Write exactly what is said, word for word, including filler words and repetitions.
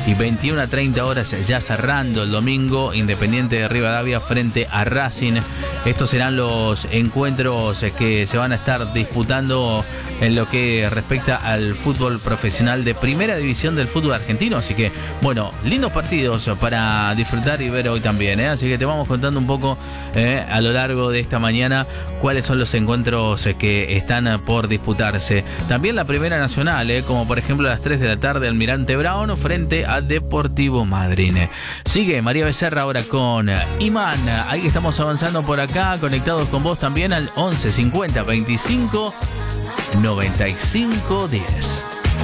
y veintiuna a treinta horas, ya cerrando el domingo, Independiente de Rivadavia frente a Racing. Estos serán los encuentros que se van a estar disputando en lo que respecta al fútbol profesional de primera división del fútbol argentino. Así que, bueno, lindos partidos para disfrutar y ver hoy también, ¿eh? Así que te vamos contando un poco eh, a lo largo de esta mañana cuáles son los encuentros que están por disputarse. También la Primera Nacional, ¿eh? Como por ejemplo a las tres de la tarde, Almirante Brown frente a Deportivo Madryn. Sigue María Becerra ahora con Imán. Ahí estamos avanzando por acá, conectados con vos también al once cincuenta veinticinco noventa y cinco diez.